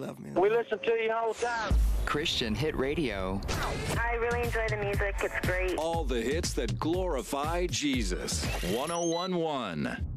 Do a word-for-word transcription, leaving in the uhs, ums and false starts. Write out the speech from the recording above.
love me. We listen to you all the time. Christian Hit Radio. I really enjoy the music. It's great. All the hits that glorify Jesus. one oh one point one.